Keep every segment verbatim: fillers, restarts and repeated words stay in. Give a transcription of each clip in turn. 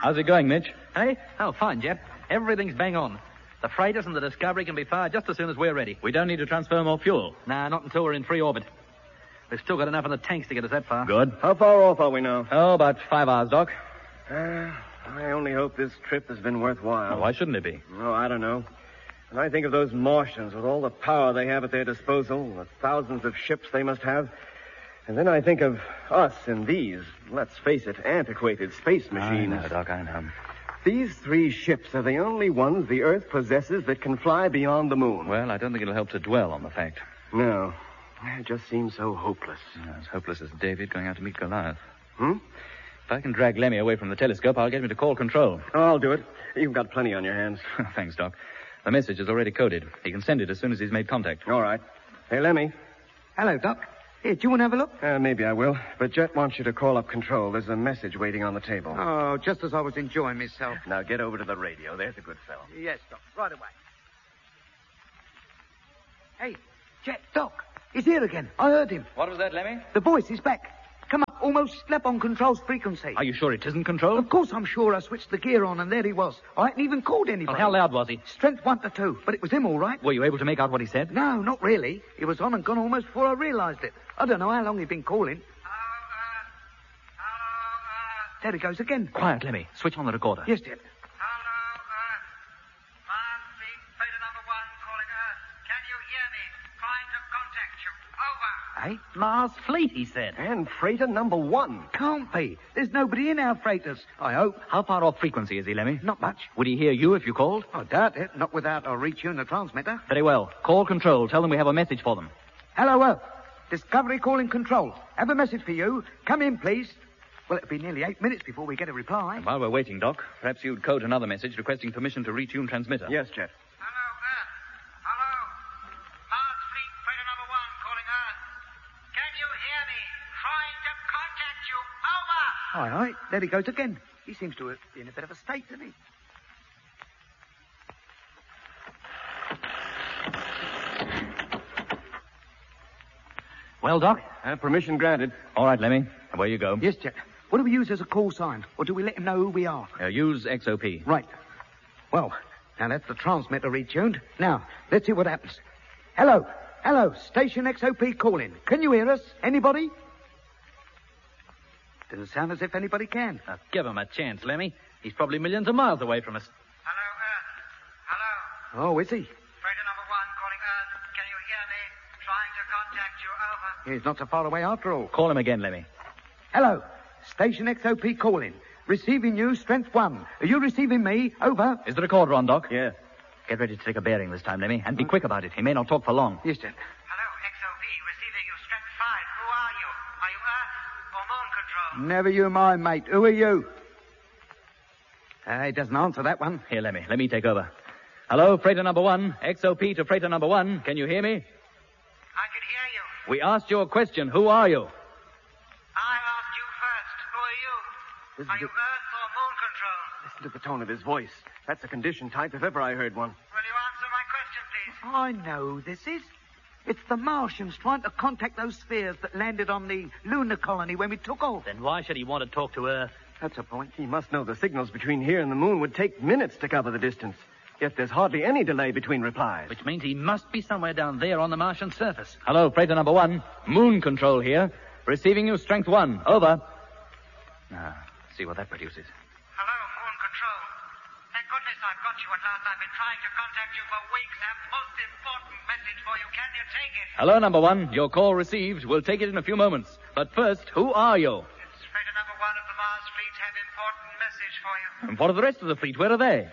How's it going, Mitch? Hey? Oh, fine, Jet. Everything's bang on. The freighters and the Discovery can be fired just as soon as we're ready. We don't need to transfer more fuel. Nah, not until we're in free orbit. We've still got enough in the tanks to get us that far. Good. How far off are we now? Oh, about five hours, Doc. Uh, I only hope this trip has been worthwhile. Well, why shouldn't it be? Oh, I don't know. When I think of those Martians with all the power they have at their disposal, the thousands of ships they must have, and then I think of us in these, let's face it, antiquated space machines. I know, Doc, I know. These three ships are the only ones the Earth possesses that can fly beyond the moon. Well, I don't think it'll help to dwell on the fact. No. It just seems so hopeless. Yeah, as hopeless as David going out to meet Goliath. Hmm? If I can drag Lemmy away from the telescope, I'll get him to call control. Oh, I'll do it. You've got plenty on your hands. Thanks, Doc. The message is already coded. He can send it as soon as he's made contact. All right. Hey, Lemmy. Hello, Doc. Here, do you want to have a look? Uh, maybe I will. But Jet wants you to call up control. There's a message waiting on the table. Oh, just as I was enjoying myself. Now get over to the radio. There's a good fellow. Yes, Doc. Right away. Hey, Jet, Doc. He's here again. I heard him. What was that, Lemmy? The voice is back. Come up, almost slap on control's frequency. Are you sure it isn't control? Of course I'm sure. I switched the gear on and there he was. I hadn't even called anybody. Well, how loud was he? Strength one to two, but it was him all right. Were you able to make out what he said? No, not really. He was on and gone almost before I realized it. I don't know how long he'd been calling. There he goes again. Quiet, Lemmy. Switch on the recorder. Yes, Jet. Hey? Mars Fleet, he said. And freighter number one. Can't be. There's nobody in our freighters. I hope. How far off frequency is he, Lemmy? Not much. Would he hear you if you called? I doubt it. Not without a retune the transmitter. Very well. Call control. Tell them we have a message for them. Hello, Earth. Discovery calling control. Have a message for you. Come in, please. Well, it'll be nearly eight minutes before we get a reply. And while we're waiting, Doc, perhaps you'd code another message requesting permission to retune transmitter. Yes, Jet. Hello, Earth. Hello. Mars Fleet Freighter number one calling Earth. Can you hear me? Trying to contact you. Over. All right. There he goes again. He seems to be in a bit of a state, doesn't he? Well, Doc? Uh, permission granted. All right, Lemmy. Away you go. Yes, Jet. What do we use as a call sign? Or do we let him know who we are? Uh, use X O P. Right. Well, now that's the transmitter retuned. Now, let's see what happens. Hello. Hello. Station X O P calling. Can you hear us? Anybody? Doesn't sound as if anybody can. Uh, give him a chance, Lemmy. He's probably millions of miles away from us. Hello, Earth. Hello. Oh, is he? Freighter number one calling Earth. Can you hear me? Trying to contact you. Over. He's not so far away after all. Call him again, Lemmy. Hello. Station X O P calling. Receiving you, strength one. Are you receiving me? Over. Is the recorder on, Doc? Yeah. Get ready to take a bearing this time, Lemmy, and be quick about it. He may not talk for long. Yes, Jet. Hello, X O P. Receiving you, strength five. Who are you? Are you Earth or moon control? Never you mind, mate. Who are you? Uh, he doesn't answer that one. Here, Lemmy, let me take over. Hello, freighter number one. X O P to freighter number one. Can you hear me? I can hear you. We asked you a question. Who are you? I asked you first. Who are you? Listen Are you to, Earth or moon control? listen to the tone of his voice. That's a condition type if ever I heard one. Will you answer my question, please? I know who this is. It's the Martians trying to contact those spheres that landed on the lunar colony when we took off. Then why should he want to talk to Earth? That's a point. He must know the signals between here and the moon would take minutes to cover the distance. Yet there's hardly any delay between replies. Which means he must be somewhere down there on the Martian surface. Hello, freighter number one. Moon control here. Receiving you, strength one. Over. Now, see what that produces. Hello, moon control. Thank goodness I've got you at last. I've been trying to contact you for weeks. I have a most important message for you. Can you take it? Hello, number one. Your call received. We'll take it in a few moments. But first, who are you? It's freighter number one of the Mars Fleet. Have important message for you. And what of the rest of the fleet? Where are they?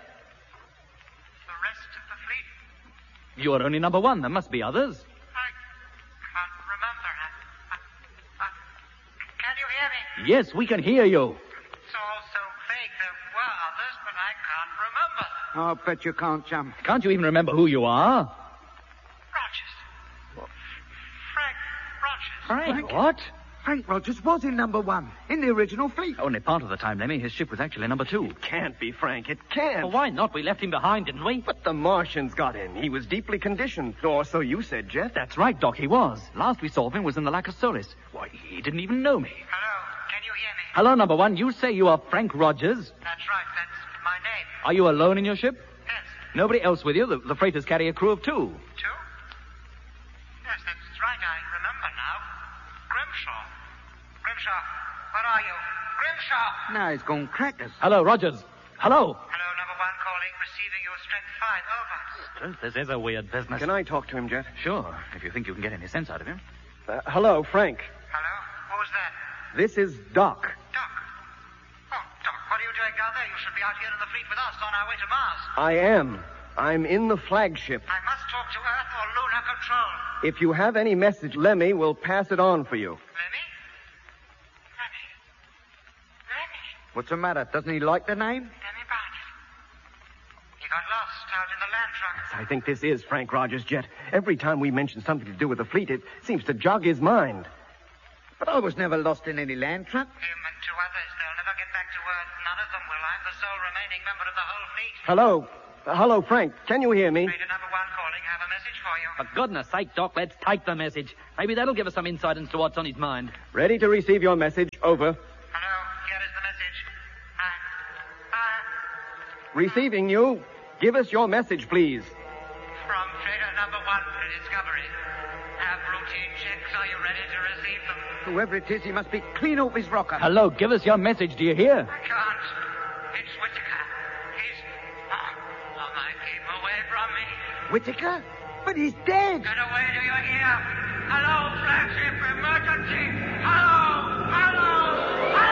The rest of the fleet? You are only number one. There must be others. I can't remember. I, I, I, can you hear me? Yes, we can hear you. It's all so vague. There were others, but I can't remember. I'll bet you can't, chum. Can't you even remember who you are? Rogers. Frank Rogers. Frank? What? Frank Rogers was in number one, in the original fleet. Only part of the time, Lemmy. His ship was actually number two. It can't be, Frank. It can't. Well, why not? We left him behind, didn't we? But the Martians got him. He was deeply conditioned. Or so you said, Jet. That's right, Doc. He was. Last we saw of him was in the Lacosaurus. Why, he didn't even know me. Hello. Can you hear me? Hello, number one. You say you are Frank Rogers? That's That's right. That's my name. Are you alone in your ship? Yes. Nobody else with you? The, the freighters carry a crew of two. Two? Yes, that's right. I remember now. Grimshaw. Grimshaw, where are you? Grimshaw! Now he's gone crackers. Hello, Rogers. Hello. Hello, number one calling. Receiving your strength fine. Over. This is a weird business. Can I talk to him, Jet? Sure, if you think you can get any sense out of him. Uh, hello, Frank. Hello? Who's that? This is Doc. Doc. Oh, Doc, what are you doing down there? You should be out here in the fleet with us on our way to Mars. I am. I'm in the flagship. I must talk to Earth or Lunar Control. If you have any message, Lemmy will pass it on for you. Lemmy? Lemmy? Lemmy? What's the matter? Doesn't he like the name? Lemmy Barnett. He got lost out in the land truck. I think this is Frank Rogers' jet. Every time we mention something to do with the fleet, it seems to jog his mind. But I was never lost in any land truck. Him and two others. They'll never get back to Earth. None of them will. I'm the sole remaining member of the whole fleet. Hello. Uh, hello, Frank. Can you hear me? Raider number one calling. Have a message for you. For goodness sake, Doc, let's take the message. Maybe that'll give us some insight into what's on his mind. Ready to receive your message. Over. Hello. Here is the message. I... I... Receiving you. Give us your message, please. From Trader number one to Discovery. Have routine checks. Are you ready to receive them? Whoever it is, he must be clean off his rocker. Hello, give us your message. Do you hear? I can't. It's Whittaker. He's... Oh, oh my, keep away from me. Whittaker? But he's dead. Get away, do you hear? Hello, flagship emergency. Hello!